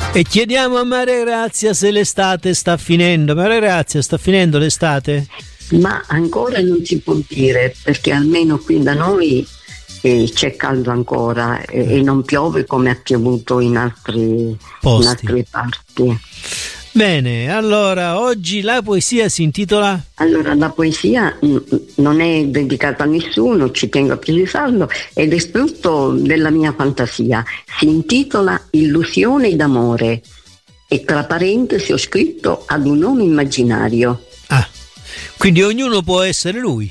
E chiediamo a Maria Grazia se l'estate sta finendo. Maria Grazia, sta finendo l'estate? Ma ancora non si può dire, perché almeno qui da noi c'è caldo ancora e non piove come ha piovuto in altre parti. Bene, allora oggi la poesia si intitola? Allora, la poesia non è dedicata a nessuno, ci tengo a precisarlo, ed è frutto della mia fantasia. Si intitola Illusione d'amore e tra parentesi ho scritto ad un uomo immaginario. Ah, quindi ognuno può essere lui?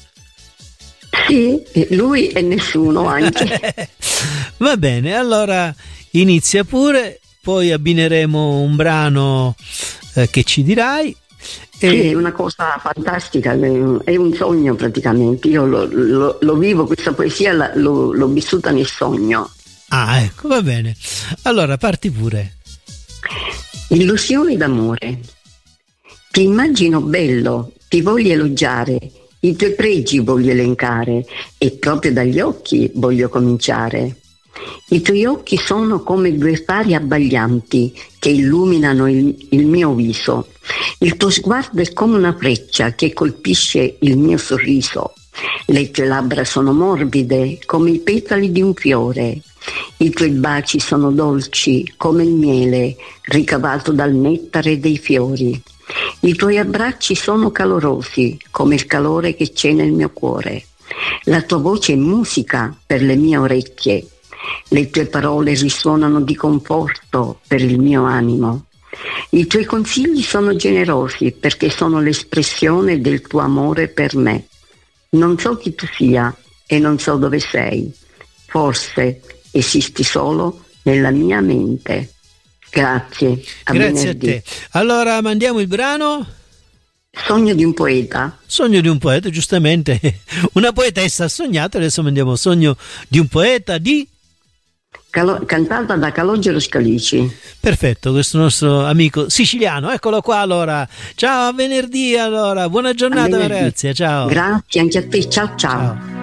Sì, lui e nessuno anche. Va bene, allora inizia pure. Poi abbineremo un brano che ci dirai. Sì, è una cosa fantastica, è un sogno praticamente. Io lo vivo, questa poesia l'ho vissuta nel sogno. Ah, ecco, va bene. Allora, parti pure. Illusioni d'amore. Ti immagino bello, ti voglio elogiare, i tuoi pregi voglio elencare e proprio dagli occhi voglio cominciare. I tuoi occhi sono come due fari abbaglianti che illuminano il mio viso. Il tuo sguardo è come una freccia che colpisce il mio sorriso. Le tue labbra sono morbide come i petali di un fiore. I tuoi baci sono dolci come il miele ricavato dal nettare dei fiori. I tuoi abbracci sono calorosi come il calore che c'è nel mio cuore. La tua voce è musica per le mie orecchie. Le tue parole risuonano di conforto per il mio animo. I tuoi consigli sono generosi perché sono l'espressione del tuo amore per me. Non so chi tu sia e non so dove sei. Forse esisti solo nella mia mente. Grazie. Grazie a te. Allora mandiamo il brano. Sogno di un poeta. Sogno di un poeta, giustamente. Una poetessa ha sognato, adesso mandiamo Sogno di un poeta di... cantata da Calogero Scalici. Perfetto, questo nostro amico siciliano, eccolo qua. Allora, ciao, a venerdì. Allora, buona giornata, Maria Grazia, ciao. Grazie anche a te, ciao. Ciao.